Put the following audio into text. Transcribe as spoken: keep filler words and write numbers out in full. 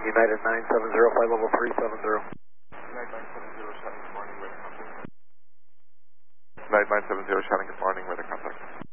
United nine seven zero, flight level three seven zero. United nine seven zero, shouting good morning, weather contact. United nine seven zero, shouting good morning, weather contact.